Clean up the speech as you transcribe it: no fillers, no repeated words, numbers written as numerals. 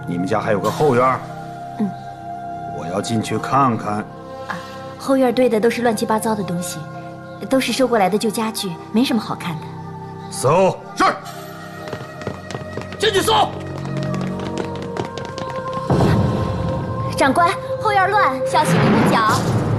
你们家还有个后院？ 嗯， 我要进去看看。 啊，后院堆的都是乱七八糟的东西，都是收过来的旧家具，没什么好看的。 搜。 是。进去搜。 长官，后院乱，小心你的脚。